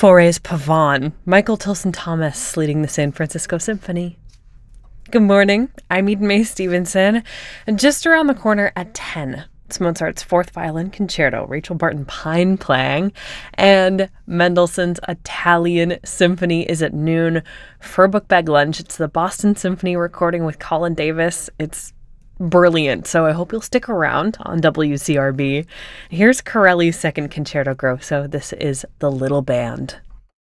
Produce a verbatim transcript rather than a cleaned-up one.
Fauré's Pavane, Michael Tilson Thomas leading the San Francisco Symphony. Good morning, I'm Eden Mae Stevenson, and just around the corner at ten, it's Mozart's Fourth Violin Concerto, Rachel Barton Pine playing, and Mendelssohn's Italian Symphony is at noon. For Book Bag Lunch, it's the Boston Symphony recording with Colin Davis. It's brilliant, so I hope you'll stick around on W C R B. Here's Corelli's Second Concerto Grosso. This is The Little Band.